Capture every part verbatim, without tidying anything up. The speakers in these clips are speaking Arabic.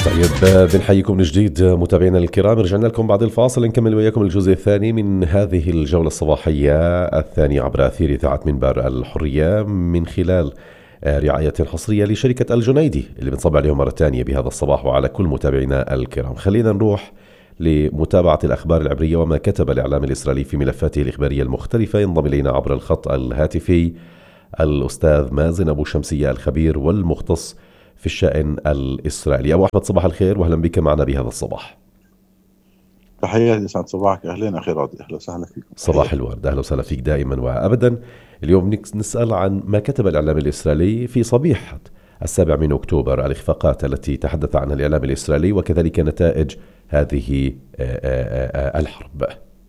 طيب بنحييكم من جديد متابعينا الكرام. رجعنا لكم بعد الفاصل نكمل وياكم الجزء الثاني من هذه الجولة الصباحية الثانية عبر أثير إذاعة منبر الحرية من خلال رعاية حصرية لشركة الجنيدي اللي بنصب عليهم مرة ثانية بهذا الصباح وعلى كل متابعينا الكرام. خلينا نروح لمتابعة الأخبار العبرية وما كتب الإعلام الإسرائيلي في ملفاته الإخبارية المختلفة. ينضم إلينا عبر الخط الهاتفي الأستاذ مازن أبو شمسية الخبير والمختص في الشأن الإسرائيلي. أبو أحمد صباح الخير وأهلا بك معنا بهذا الصباح. تحياتي، يسعد صباحك. أهلين أخي راضي، أهلا وسهلا فيكم. صباح الورد، أهلا وسهلا فيك دائما وأبدا. اليوم نسأل عن ما كتب الإعلام الإسرائيلي في صبيحة السابع من أكتوبر، الإخفاقات التي تحدث عنها الإعلام الإسرائيلي وكذلك نتائج هذه الحرب.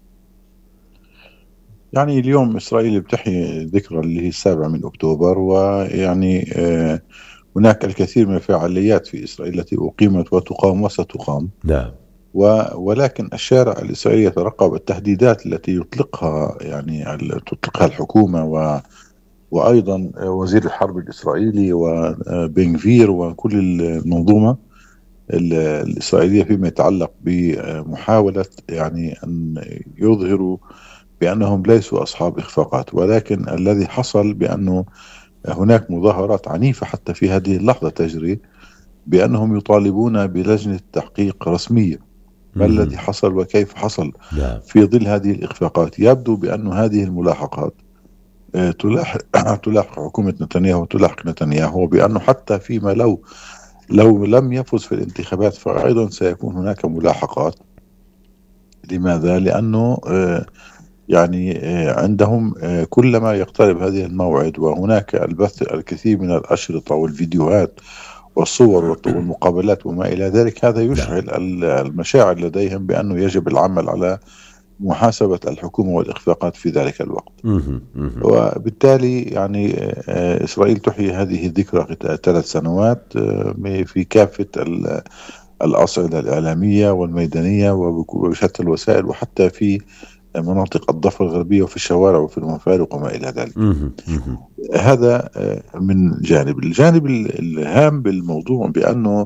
يعني اليوم إسرائيل بتحيي ذكرى اللي هي السابع من أكتوبر، ويعني آه هناك الكثير من الفعاليات في إسرائيل التي أقيمت وتقام وستقام. نعم. ولكن الشارع الإسرائيلي يترقب التهديدات التي يطلقها يعني تطلقها الحكومة و وأيضا وزير الحرب الإسرائيلي وبن غفير وكل المنظومة الإسرائيلية فيما يتعلق بمحاولة يعني أن يظهروا بأنهم ليسوا أصحاب إخفاقات، ولكن الذي حصل بأنه هناك مظاهرات عنيفة حتى في هذه اللحظة تجري بأنهم يطالبون بلجنة تحقيق رسمية ما الذي حصل وكيف حصل في ظل هذه الإخفاقات. يبدو بأن هذه الملاحقات تلاحق تلاحق حكومة نتنياهو وتلاحق نتنياهو، بأنه حتى فيما لو لو لم يفز في الانتخابات فأيضا سيكون هناك ملاحقات. لماذا؟ لأنه يعني عندهم كلما يقترب هذه الموعد وهناك البث الكثير من الأشرطة والفيديوهات والصور والمقابلات وما إلى ذلك، هذا يشعل المشاعر لديهم بأنه يجب العمل على محاسبة الحكومة والإخفاقات في ذلك الوقت. وبالتالي يعني إسرائيل تحيي هذه الذكرى ثلاث سنوات في كافة الأصعدة الإعلامية والميدانية وبشتى الوسائل وحتى في مناطق الضفة الغربية وفي الشوارع وفي المفارق وما إلى ذلك. هذا من جانب. الجانب الهام بالموضوع بأنه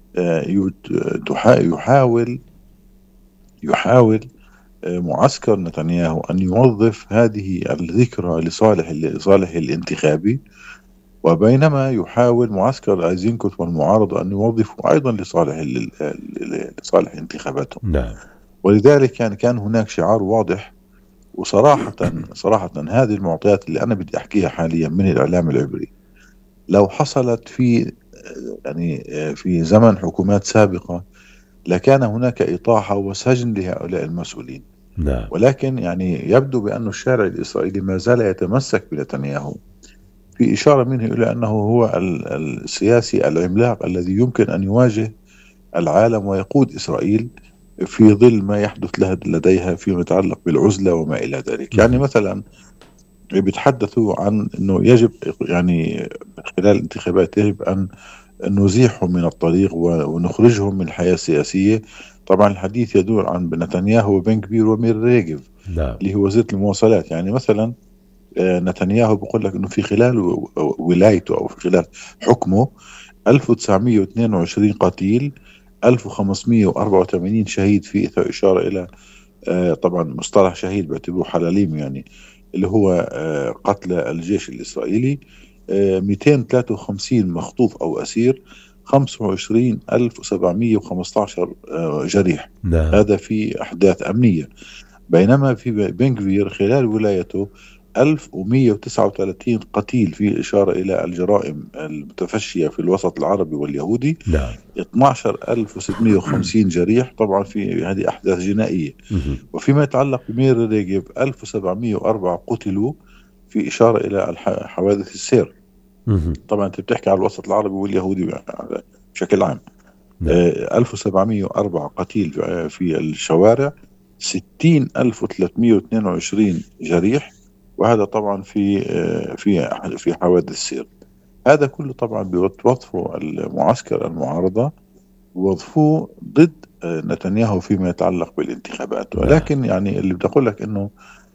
يحاول يحاول معسكر نتنياهو أن يوظف هذه الذكرى لصالح لصالح الانتخابي، وبينما يحاول معسكر أيزنكوت والمعارضة أن يوظفوا أيضا لصالح لصالح انتخاباتهم. نعم. ولذلك يعني كان هناك شعار واضح. وصراحة صراحة هذه المعطيات اللي أنا بدي أحكيها حاليا من الإعلام العبري لو حصلت في يعني في زمن حكومات سابقة لكان هناك إطاحة وسجن لهؤلاء المسؤولين. نعم. ولكن يعني يبدو بأن الشارع الإسرائيلي ما زال يتمسك بنتنياهو، في إشارة منه إلى أنه هو السياسي العملاق الذي يمكن أن يواجه العالم ويقود إسرائيل في ظل ما يحدث لديها فيما يتعلق بالعزلة وما إلى ذلك. يعني مثلا بيتحدثوا عن أنه يجب يعني خلال الانتخابات يجب أن نزيحهم من الطريق ونخرجهم من الحياة السياسية. طبعا الحديث يدور عن نتنياهو وبن غفير ومير ريغف اللي هو وزير المواصلات. يعني مثلا نتنياهو بيقول لك انه في خلال ولايته او في خلال حكمه ألف وتسعمية واثنين وعشرين قتيل، ألف وخمسمية وأربعة وثمانين شهيد، في إشارة إلى طبعا مصطلح شهيد باعتباره حلاليم يعني اللي هو قتل الجيش الإسرائيلي، مئتين وثلاثة وخمسين مخطوف أو أسير، خمسة وعشرين ألف وسبعمية وخمسة عشر جريح. نعم. هذا في أحداث أمنية. بينما في بن غفير خلال ولايته ألف ومئة وتسعة وثلاثين قتيل، في إشارة إلى الجرائم المتفشية في الوسط العربي واليهودي. نعم. اثني عشر ألف وستمية وخمسين جريح طبعا في هذه أحداث جنائية. وفيما يتعلق بمير ريغف ألف وسبعمية وأربعة قتلوا، في إشارة إلى حوادث السير. طبعا أنت بتحكي على الوسط العربي واليهودي بشكل عام. ألف وسبعمية وأربعة قتيل في الشوارع، ستين ألف وثلاثمية واثنين وعشرين جريح، وهذا طبعا في في في حوادث السير. هذا كله طبعا بيوظفوا المعسكر المعارضة وظفوه ضد نتنياهو فيما يتعلق بالانتخابات. ولكن يعني اللي بدي أقول لك إنه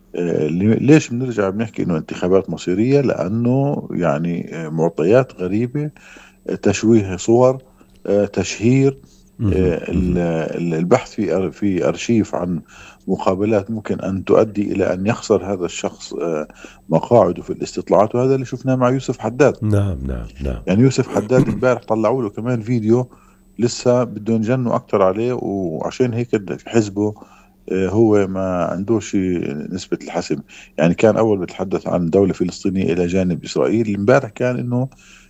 ليش بنرجع بنحكي إنه انتخابات مصيرية؟ لأنه يعني معطيات غريبة، تشويه صور، آه، تشهير، مهم. آه، ال- مهم. ال- البحث في أر- في أرشيف عن مقابلات ممكن أن تؤدي إلى أن يخسر هذا الشخص آه، مقاعده في الاستطلاعات، وهذا اللي شفناه مع يوسف حداد. نعم نعم نعم. يعني يوسف حداد امبارح طلعوا له كمان فيديو، لسه بدهم يجنوا أكتر عليه، وعشان هيك حزبه آه، هو ما عندوش نسبة الحسم. يعني كان أول بيتحدث عن دولة فلسطينية إلى جانب إسرائيل، امبارح كان إنه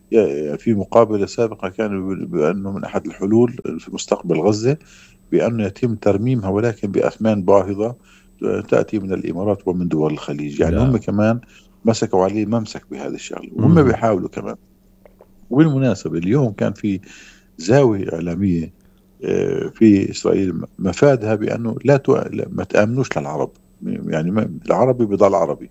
ي- في مقابلة سابقة كان بيقول- بأنه من أحد الحلول في مستقبل غزة بأنه يتم ترميمها، ولكن بأثمان باهظة تأتي من الإمارات ومن دول الخليج. يعني هم نعم. كمان مسكوا عليه ممسك بهذا الشغل، وهم مهم. بيحاولوا كمان. وبالمناسبة اليوم كان في زاوية إعلامية آه، في إسرائيل مفادها بأنه لا تؤ... لا- ما تآمنوش للعرب. يعني ما... العربي بضل عربي.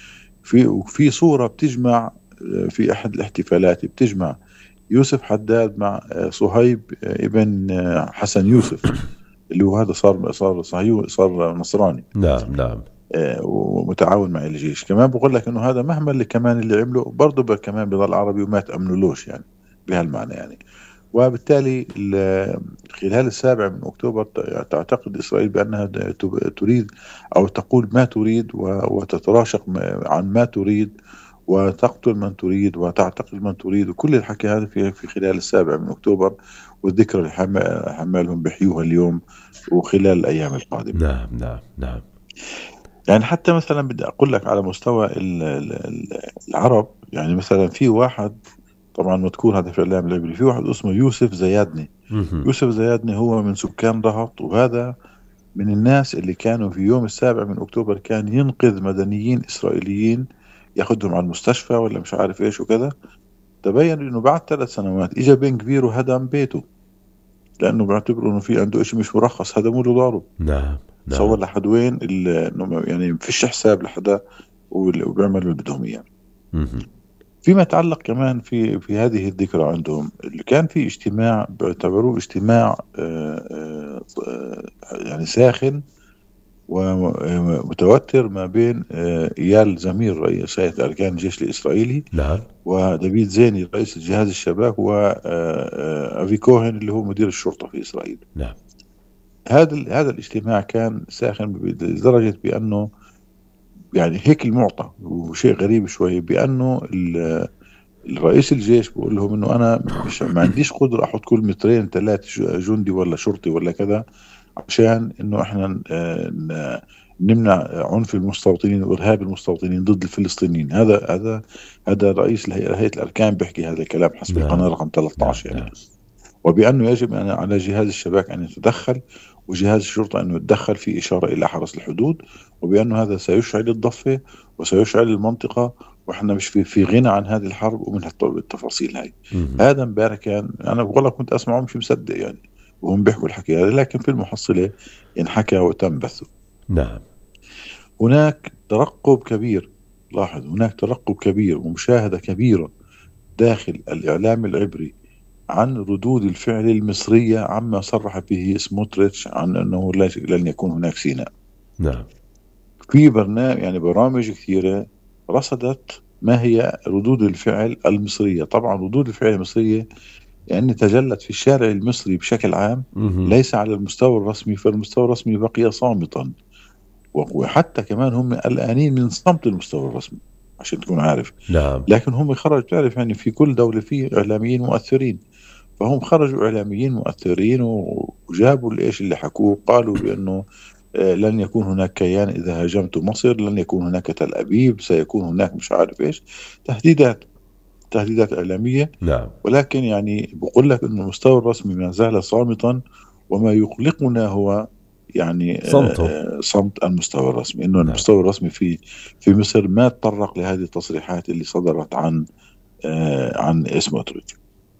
في وفي صورة بتجمع آه، في أحد الاحتفالات بتجمع يوسف حداد مع آه، صهيب آه، ابن آه، حسن يوسف، اللي هو هذا صار صار صهيو صار نصراني نعم نعم. آه، ومتعاون مع الجيش. كمان بقول لك انه هذا مهما اللي كمان اللي عمله برضه ب- كمان بضل عربي وما تأمنولوش، يعني بهالمعنى يعني. وبالتالي ال- خلال السابع من أكتوبر ت- تعتقد إسرائيل بأنها ت- تريد أو تقول ما تريد و- وتتراشق م- عن ما تريد، وتقتل من تريد وتعتقل من تريد، وكل الحكي هذا في في خلال السابع من أكتوبر، والذكرى اللي حما- حمالهم بحيوها اليوم وخلال الأيام القادمة. نعم نعم نعم. يعني حتى مثلا بدي أقول لك على مستوى ال- ال- ال- العرب، يعني مثلا في واحد طبعا مذكور هذا في الإعلام العبري، في واحد اسمه يوسف زيادني. مهم. يوسف زيادني هو من سكان رهط، وهذا من الناس اللي كانوا في يوم السابع من أكتوبر كان ينقذ مدنيين إسرائيليين، ياخدهم على المستشفى ولا مش عارف إيش وكذا. تبين إنه بعد ثلاث سنوات إجا بن كبير وهدم بيته، لأنه بيعتبروا إنه في عنده إشي مش مرخص، هدموا له داره. نعم تصور نعم. لحد وين ال- إنه يعني فيش حساب لحدا، وال- وبيعملوا اللي بدهم إياه. مهم. فيما يتعلق كمان في في هذه الذكرى عندهم، اللي كان في اجتماع بيعتبروه اجتماع آه، آه، آه، يعني ساخن ومتوتر ما بين آه، إيال زمير رئيس هيئة أركان الجيش الإسرائيلي نعم ودافيد زيني رئيس جهاز الشباك وأفي كوهن اللي هو مدير الشرطة في إسرائيل. نعم. هذا ال- هذا الاجتماع كان ساخن لدرجة بأنه يعني هيك المعطى، وشيء غريب شوي بأنه ال- الرئيس الجيش بيقول لهم انه انا مش ما عنديش قدره احط كل مترين ثلاثه جندي ولا شرطي ولا كذا، عشان انه احنا آه، ن- نمنع عنف المستوطنين وارهاب المستوطنين ضد الفلسطينيين. هذا هذا هذا رئيس الهيئه هيئة الاركان بيحكي هذا الكلام حسب القناه نعم رقم نعم ثلاثة عشر يعني. نعم. وبانه يجب أن على جهاز الشباك ان يتدخل، وجهاز الشرطه انه يتدخل في اشاره الى حرس الحدود، وبانه هذا سيشعل الضفه وسيشعل المنطقه، واحنا مش في في غنى عن هذه الحرب ومن هالط- التفاصيل هاي. مهم. هذا امبارح كان انا والله كنت اسمعه مش مصدق يعني، وهم بيحكوا الحكي هذا، لكن في المحصله انحكى وتم بثه. نعم. هناك ترقب كبير، لاحظ هناك ترقب كبير ومشاهده كبيره داخل الاعلام العبري عن ردود الفعل المصرية عما صرح به سموتريتش عن أنه لا- لن يكون هناك سيناء. نعم. في برنامج يعني برامج كثيرة رصدت ما هي ردود الفعل المصرية. طبعا ردود الفعل المصرية يعني تجلت في الشارع المصري بشكل عام، مهم. ليس على المستوى الرسمي، فالمستوى الرسمي بقي صامتا، وحتى كمان هم قلقانين من صمت المستوى الرسمي عشان تكون عارف. نعم. لكن هم خرج تعرف يعني في كل دولة فيه إعلاميين مؤثرين، فهم خرجوا إعلاميين مؤثرين و- وجابوا الإيش اللي حكوه، قالوا بأنه آه، لن يكون هناك كيان إذا هاجمت مصر، لن يكون هناك تل أبيب، سيكون هناك مش عارف إيش. تهديدات، تهديدات إعلامية. نعم. ولكن يعني بقول لك أنه المستوى الرسمي ما زال صامتا، وما يقلقنا هو يعني آه، صمته. آه، صمت المستوى الرسمي، انه نعم. المستوى الرسمي في في مصر ما تطرق لهذه التصريحات اللي صدرت عن آه، عن سموتريتش.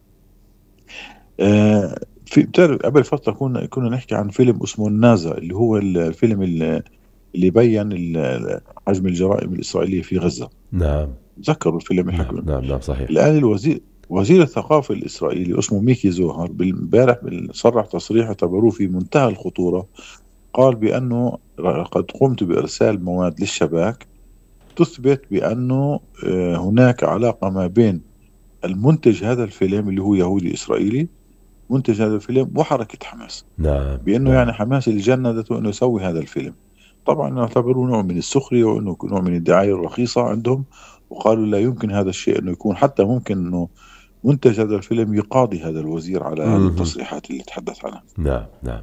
آه، في بتعرف قبل فترة كنا كنا نحكي عن فيلم اسمه النازا، اللي هو الفيلم اللي اللي بين ال- حجم الجرائم الإسرائيلية في غزة. نعم تذكروا الفيلم اللي نعم حكوا. نعم نعم صحيح. الآن الوزير وزير الثقافة الإسرائيلي اسمه ميكي زوهر امبارح صرح تصريح اعتبروه في منتهى الخطورة. قال بأنه قد قمت بإرسال مواد للشباك تثبت بأنه آه، هناك علاقة ما بين المنتج هذا الفيلم اللي هو يهودي إسرائيلي، منتج هذا الفيلم وحركة حماس. نعم بأنه نعم يعني حماس اللي جندته أنه يسوي هذا الفيلم. طبعا نعتبروه نوع من السخرية وأنه نوع من الدعاية الرخيصة عندهم، وقالوا لا يمكن هذا الشيء أنه يكون، حتى ممكن أنه منتج هذا الفيلم يقاضي هذا الوزير على هذه مهم. التصريحات اللي تحدث عنها. نعم نعم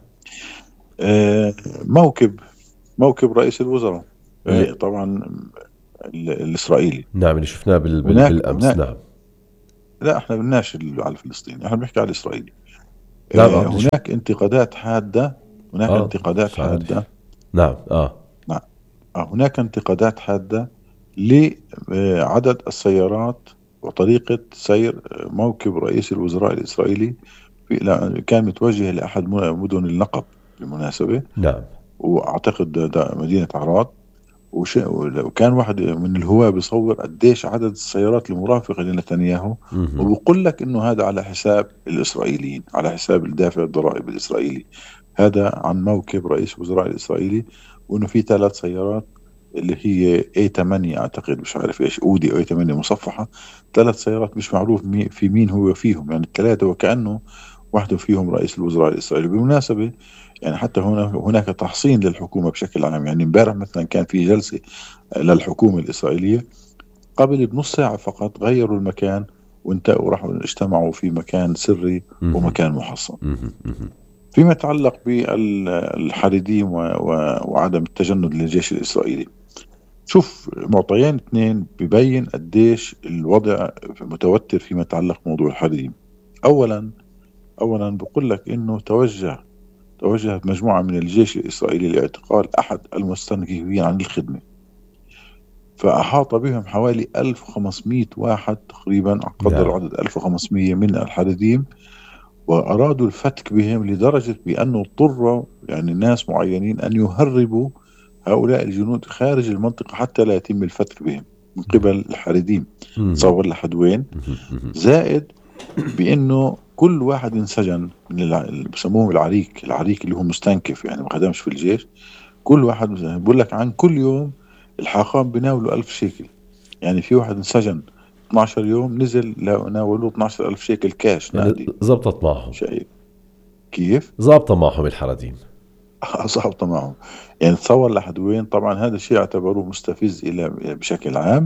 آه، موكب موكب رئيس الوزراء، آه، اللي طبعا ال- الإسرائيلي. نعم اللي شفناه بال... بال... هناك بالأمس. هناك نعم لا، احنا بدناش ال- على الفلسطيني، احنا بنحكي على الإسرائيلي. نعم اه آه، بدي هناك انتقادات حادة هناك اه انتقادات مش حادة. عارف. نعم اه نعم. آه، هناك انتقادات حادة لعدد السيارات وطريقة سير موكب رئيس الوزراء الإسرائيلي. في لا، كان متوجه لأحد مدن النقب بالمناسبة، نعم وأعتقد ده مدينة عراد. وش... وكان واحد من الهواة بيصور قديش عدد السيارات المرافقة لنتنياهو، مهم. وبقول لك إنه هذا على حساب الإسرائيليين، على حساب الدافع الضرائب الإسرائيلي. هذا عن موكب رئيس الوزراء الإسرائيلي، وإنه في ثلاث سيارات اللي هي إيه ثمانية، أعتقد مش عارف إيش، أودي إيه ثمانية مصفحة. ثلاث سيارات مش معروف مي في مين هو فيهم، يعني الثلاثة وكأنه واحد فيهم رئيس الوزراء الإسرائيلي. بالمناسبة يعني حتى هنا هناك تحصين للحكومة بشكل عام. يعني امبارح مثلا كان في جلسة للحكومة الإسرائيلية، قبل بنص ساعة فقط غيروا المكان وانتهوا وراحوا اجتمعوا في مكان سري مهم. ومكان محصن. مهم. مهم. فيما يتعلق بالحريديم و- و- وعدم التجند للجيش الإسرائيلي، شوف معطيين اثنين ببين قديش الوضع متوتر فيما يتعلق بموضوع الحريديم. أولا أولا بقول لك إنه توجه توجهت مجموعة من الجيش الإسرائيلي لاعتقال أحد المستنكفين عن الخدمة، فأحاط بهم حوالي ألف وخمسمائة واحد تقريبا، قدر نعم العدد ألف وخمسمائة من الحريديم، وأرادوا الفتك بهم لدرجة بأنه اضطروا يعني ناس معينين أن يهربوا هؤلاء الجنود خارج المنطقة حتى لا يتم الفتك بهم من قبل الحريديم. مهم. تصور لحد وين. مهم. مهم. زائد بأنه كل واحد انسجن من الع... اللي بسموهم العريك العريك اللي هو مستنكف، يعني ما خدمش في الجيش. كل واحد بقول لك عن كل يوم الحاخام بناولوا ألف شيكل. يعني في واحد انسجن اثنا عشر يوم، نزل ناولوه اثنا عشر ألف شيكل كاش يعني نقدي. زبطت معهم. شايف كيف؟ زابطة معهم الحراديم. صعبت معهم. يعني تصور لحد وين. طبعا هذا الشيء اعتبروه مستفز إلى بشكل عام،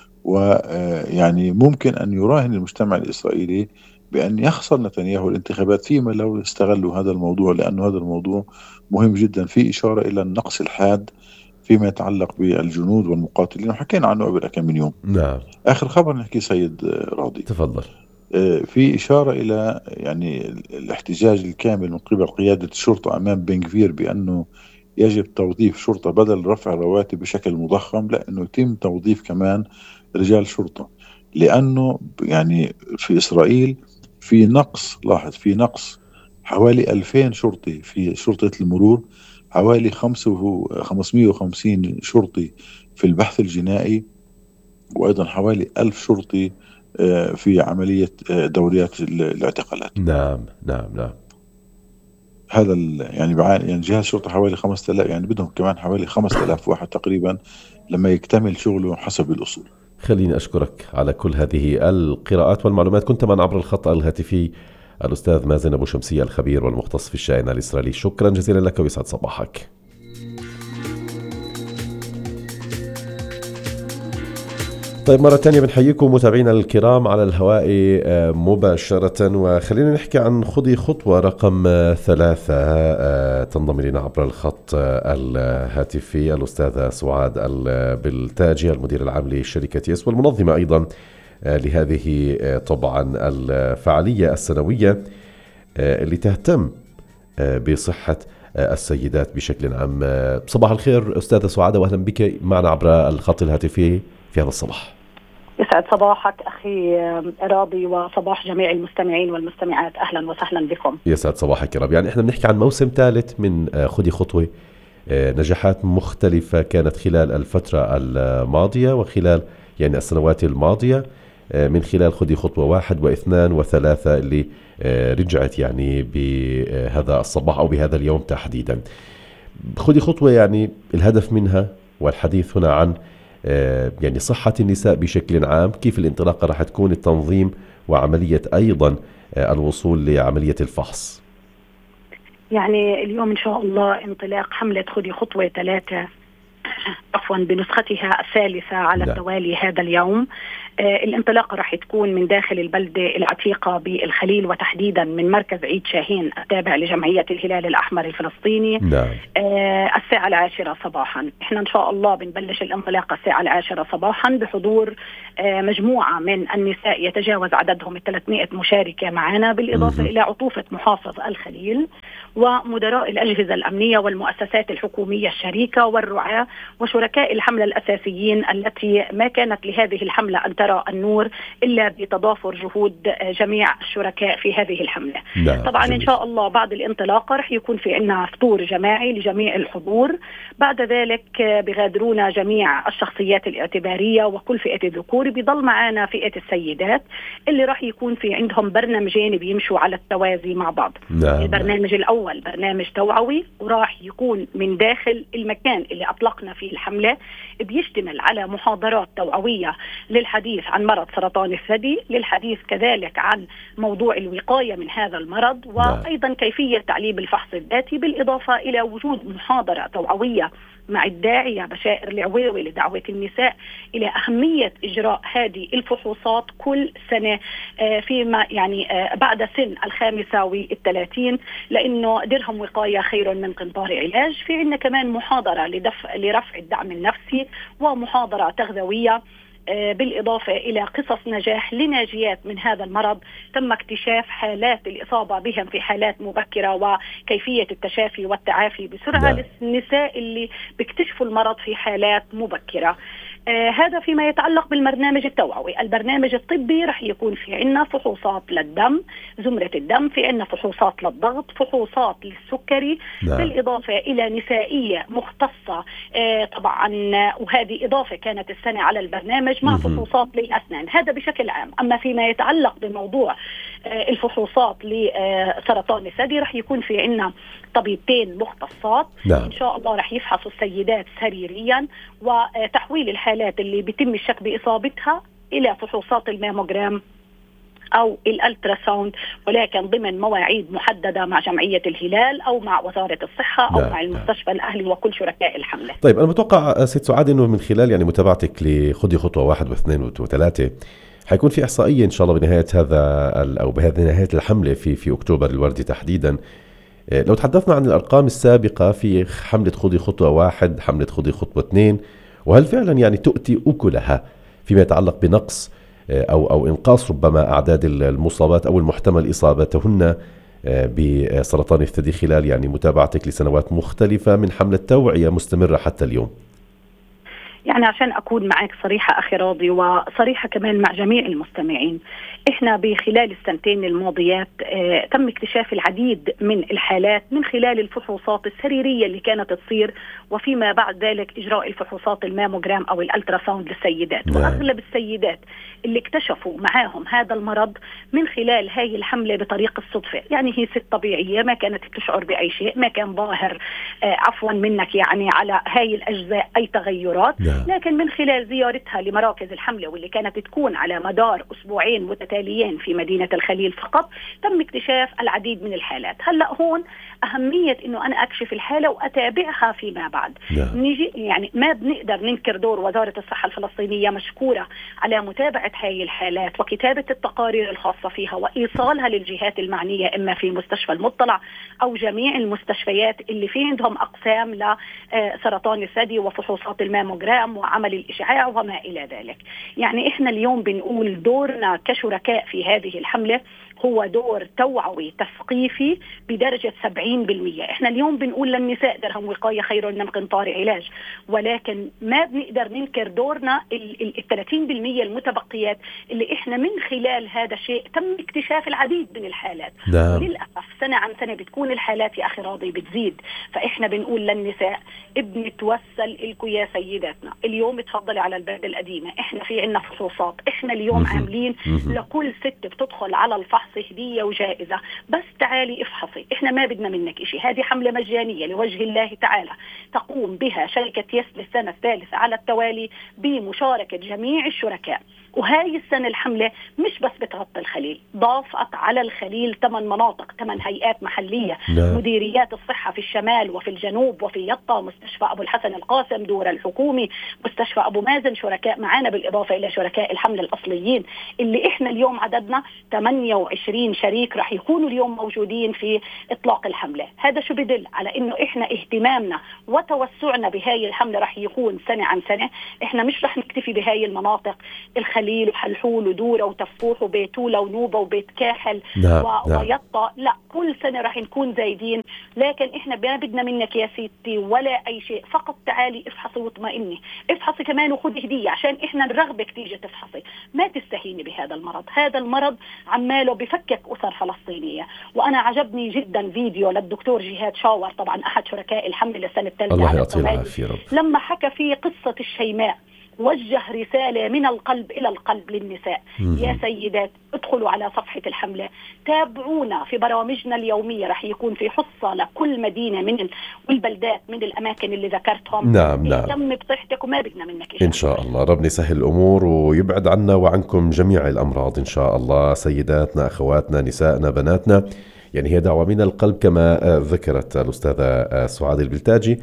ويعني ممكن أن يراهن المجتمع الإسرائيلي بأن يخسر نتنياهو الانتخابات فيما لو استغلوا هذا الموضوع، لأن هذا الموضوع مهم جدا، في إشارة إلى النقص الحاد فيما يتعلق بالجنود والمقاتلين، وحكينا عنه قبل كم من يوم. نعم آخر خبر نحكي سيد راضي، تفضل. في إشارة إلى يعني الاحتجاج الكامل من قبل قيادة الشرطة أمام بن غفير بأنه يجب توظيف شرطة بدل رفع الرواتب بشكل مضخم، لأنه يتم توظيف كمان رجال شرطة. لأنه يعني في إسرائيل في نقص، لاحظ في نقص حوالي ألفين شرطي في شرطة المرور، حوالي خمسمائة وخمسين شرطي في البحث الجنائي، وأيضا حوالي ألف شرطي آه، في عملية آه، دوريات ال- الاعتقالات. نعم نعم نعم هذا ال- يعني بعين يعني جهاز الشرطة حوالي خمسة آلاف، يعني بدهم كمان حوالي خمسة آلاف واحد تقريبا لما يكتمل شغله حسب الأصول. خليني أشكرك على كل هذه القراءات والمعلومات. كنت معنا عبر الخط الهاتفي الأستاذ مازن أبو شمسية الخبير والمختص في الشأن الإسرائيلي. شكرا جزيلا لك ويسعد صباحك. طيب مرة تانية بنحييكم متابعينا الكرام على الهواء مباشرة، وخلينا نحكي عن خذي خطوة رقم ثلاثة. تنضم إلينا عبر الخط الهاتفي الأستاذة سعاد البلتاجي المدير العام لشركة يس والمنظمة أيضا لهذه طبعا الفعالية السنوية اللي تهتم بصحة السيدات بشكل عام. صباح الخير أستاذة سعاد، وأهلا بك معنا عبر الخط الهاتفي في هذا الصباح. يسعد صباحك أخي راضي وصباح جميع المستمعين والمستمعات، أهلا وسهلا بكم. يسعد صباحك يا رب. يعني احنا بنحكي عن موسم ثالث من خذي خطوة، نجاحات مختلفة كانت خلال الفترة الماضية وخلال يعني السنوات الماضية من خلال خذي خطوة واحد واثنان وثلاثة اللي رجعت يعني بهذا الصباح أو بهذا اليوم تحديدا. خذي خطوة يعني الهدف منها والحديث هنا عن يعني صحة النساء بشكل عام، كيف الانطلاقة راح تكون، التنظيم وعملية أيضا الوصول لعملية الفحص؟ يعني اليوم إن شاء الله انطلاق حملة خذي خطوة ثلاثة عفوا بنسختها الثالثة على التوالي هذا اليوم. آه الانطلاقة راح تكون من داخل البلدة العتيقة بالخليل، وتحديدا من مركز عيد شاهين التابع لجمعية الهلال الأحمر الفلسطيني. نعم. آه الساعة العاشرة صباحا. احنا إن شاء الله بنبلش الانطلاقة الساعة العاشرة صباحا بحضور آه مجموعة من النساء يتجاوز عددهم الثلاثمائة مشاركة معنا، بالإضافة إلى عطوفة محافظ الخليل ومدراء الأجهزة الأمنية والمؤسسات الحكومية الشريكة والرعاة وشركاء الحملة الأساسيين، التي ما كانت لهذه الحملة أن ترى النور إلا بتضافر جهود جميع الشركاء في هذه الحملة. لا. طبعا جميل. إن شاء الله بعد الانطلاقة رح يكون في عنا فطور جماعي لجميع الحضور. بعد ذلك بغادرونا جميع الشخصيات الاعتبارية وكل فئة الذكور، بيضل معنا فئة السيدات اللي رح يكون في عندهم برنامجين بيمشوا على التوازي مع بعض. لا. البرنامج الأول برنامج توعوي، وراح يكون من داخل المكان اللي أطلقنا فيه الحملة، بيشتمل على محاضرات توعوية للحديث عن مرض سرطان الثدي، للحديث كذلك عن موضوع الوقاية من هذا المرض، وأيضا كيفية تعليم الفحص الذاتي، بالإضافة إلى وجود محاضرة توعوية مع الداعية بشائر العويوي لدعوة النساء إلى أهمية إجراء هذه الفحوصات كل سنة فيما يعني بعد سن الخامسة والثلاثين، لأنه درهم وقاية خير من قنطار علاج. في عندنا كمان محاضرة لدفع لرفع الدعم النفسي، ومحاضرة تغذوية، بالإضافة إلى قصص نجاح لناجيات من هذا المرض تم اكتشاف حالات الإصابة بهم في حالات مبكرة، وكيفية التشافي والتعافي بسرعة للنساء اللي بيكتشفوا المرض في حالات مبكرة. آه هذا فيما يتعلق بالبرنامج التوعوي. البرنامج الطبي رح يكون في عنا فحوصات للدم، زمرة الدم، في عنا فحوصات للضغط، فحوصات للسكري، لا. بالإضافة إلى نسائية مختصة آه طبعا، وهذه إضافة كانت السنة على البرنامج مع فحوصات للأسنان. هذا بشكل عام. أما فيما يتعلق بموضوع آه الفحوصات لسرطان الثدي، رح يكون في عنا طبيبتين مختصات. لا. إن شاء الله رح يفحصوا السيدات سريريا، وتحويل الحالات اللي بيتم الشك بإصابتها إلى فحوصات الماموجرام أو الألتراساوند، ولكن ضمن مواعيد محددة مع جمعية الهلال أو مع وزارة الصحة أو لا. مع المستشفى الأهلي وكل شركاء الحملة. طيب، أنا متوقع ست سعاد أنه من خلال يعني متابعتك لخذي خطوة واحد واثنين وثلاثة حيكون في إحصائية إن شاء الله بنهاية هذا أو بهذه نهاية الحملة في في أكتوبر الوردي تحديدا. لو تحدثنا عن الأرقام السابقة في حملة خذي خطوة واحد، حملة خذي خطوة اثنين، وهل فعلا يعني تؤتي أكلها فيما يتعلق بنقص أو أو إنقاص ربما أعداد المصابات أو المحتمل إصابتهن بسرطان الثدي خلال يعني متابعتك لسنوات مختلفة من حملة توعية مستمرة حتى اليوم؟ يعني عشان أكون معك صريحة أخي راضي، وصريحة كمان مع جميع المستمعين، إحنا بخلال السنتين الماضيات اه تم اكتشاف العديد من الحالات من خلال الفحوصات السريرية اللي كانت تصير، وفيما بعد ذلك إجراء الفحوصات الماموجرام أو الألتراساوند للسيدات. نعم. وأغلب السيدات اللي اكتشفوا معاهم هذا المرض من خلال هاي الحملة بطريق الصدفة، يعني هي ست طبيعية ما كانت تشعر بأي شيء، ما كان ظاهر اه عفوا منك يعني على هاي الأجزاء أي تغيرات. نعم. لكن من خلال زيارتها لمراكز الحملة واللي كانت تكون على مدار أسبوعين متتاليين في مدينة الخليل فقط، تم اكتشاف العديد من الحالات. هلأ هون أهمية إنه أنا أكشف الحالة وأتابعها فيما بعد. نيجي يعني ما بنقدر ننكر دور وزارة الصحة الفلسطينية، مشكورة على متابعة هاي الحالات وكتابة التقارير الخاصة فيها وإيصالها للجهات المعنية، إما في مستشفى المطلع أو جميع المستشفيات اللي في عندهم أقسام لسرطان الثدي وفحوصات الماموجرام وعمل الإشعاع وما إلى ذلك. يعني إحنا اليوم بنقول دورنا كشركاء في هذه الحملة هو دور توعوي تثقيفي بدرجة سبعين بالمئة. إحنا اليوم بنقول للنساء درهم وقاية خير من قنطار علاج، ولكن ما بنقدر ننكر دورنا الثلاثين بالمئة المتبقيات اللي إحنا من خلال هذا الشيء تم اكتشاف العديد من الحالات. نعم. وللأسف سنة عن سنة بتكون الحالات يا أخي راضي بتزيد، فإحنا بنقول للنساء بنتوسل إلكم يا سيداتنا، اليوم تفضلي على البلد القديمة، إحنا في عنا فحوصات، إحنا اليوم عاملين لكل ست بتدخل على الفحص افحصي هدية وجائزة، بس تعالي افحصي، احنا ما بدنا منك اشي. هذه حملة مجانية لوجه الله تعالى تقوم بها شركة يس للسنة الثالثة على التوالي بمشاركة جميع الشركاء. وهاي السنة الحملة مش بس بتغطي الخليل، ضافت على الخليل ثمان مناطق، ثمان هيئات محلية، لا. مديريات الصحة في الشمال وفي الجنوب وفي يطا، مستشفى أبو الحسن القاسم، دور الحكومي، مستشفى أبو مازن، شركاء معانا بالإضافة إلى شركاء الحملة الأصليين اللي إحنا اليوم عددنا ثمانية وعشرين شريك رح يكونوا اليوم موجودين في إطلاق الحملة. هذا شو بدل على إنه إحنا اهتمامنا وتوسعنا بهاي الحملة رح يكون سنة عن سنة. إحنا مش رح نكتفي بهاي المناطق، الخليل وحلحول ودورة وتفوح وبيتولة ونوبة وبيت كاحل نعم. ويطا، لا كل سنة رح نكون زايدين. لكن إحنا ما بدنا منك يا ستي ولا أي شيء، فقط تعالي افحصي واطمئني، افحصي كمان وخذي هدية عشان إحنا نرغبك تيجي تفحصي. ما تستهيني بهذا المرض، هذا المرض عماله بفكك أسر فلسطينية. وأنا عجبني جدا فيديو للدكتور جهاد شاور، طبعا أحد شركاء الحملة السنة الثالثة، الله يعطيه العافية، لما حكى في قصة الشيماء وجه رسالة من القلب إلى القلب للنساء. مم. يا سيدات ادخلوا على صفحة الحملة، تابعونا في برامجنا اليومية، رح يكون في حصة لكل مدينة من والبلدات من الأماكن اللي ذكرتهم. نعم نعم. اهتم بصحتك وما بدنا منك إشي. إن شاء الله ربنا يسهل الأمور ويبعد عنا وعنكم جميع الأمراض إن شاء الله، سيداتنا، أخواتنا، نسائنا، بناتنا. يعني هي دعوة من القلب كما ذكرت الأستاذة سعاد البلتاجي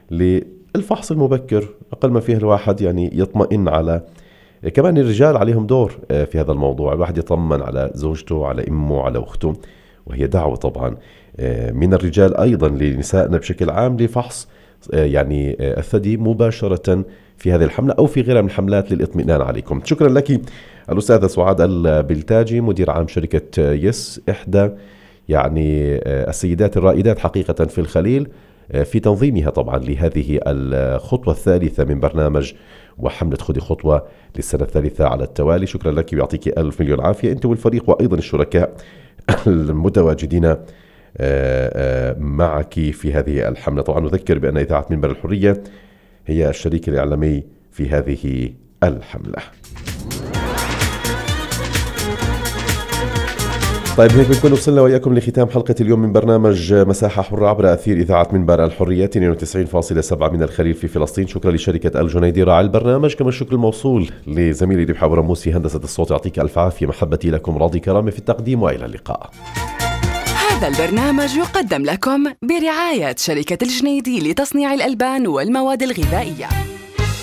للفحص المبكر، أقل ما فيه الواحد يعني يطمئن على، كمان الرجال عليهم دور في هذا الموضوع، الواحد يطمن على زوجته، على أمه، على أخته، وهي دعوة طبعا من الرجال أيضا لنسائنا بشكل عام لفحص يعني الثدي مباشرة في هذه الحملة أو في غيرها من الحملات للإطمئنان عليكم. شكرا لك الأستاذة سعاد البلتاجي، مدير عام شركة يس، إحدى يعني السيدات الرائدات حقيقة في الخليل في تنظيمها طبعا لهذه الخطوة الثالثة من برنامج وحملة خذي خطوة للسنة الثالثة على التوالي. شكرا لك ويعطيك ألف مليون عافية أنت والفريق وأيضا الشركاء المتواجدين معك في هذه الحملة. طبعا نذكر بأن إذاعة منبر الحرية هي الشريك الإعلامي في هذه الحملة. طيب هيك بنكون وصلنا وإياكم لختام حلقة اليوم من برنامج مساحة حرة عبر أثير إذاعة منبر الحرية اثنين وتسعين فاصلة سبعة من الخليل في فلسطين. شكرا لشركة الجنيدي راعي البرنامج، كما الشكر الموصول لزميلي ربح أبو رموسي هندسة الصوت. يعطيك ألف عافية، محبتي لكم، راضي كرامة في التقديم، وإلى اللقاء. هذا البرنامج يقدم لكم برعاية شركة الجنيدي لتصنيع الألبان والمواد الغذائية.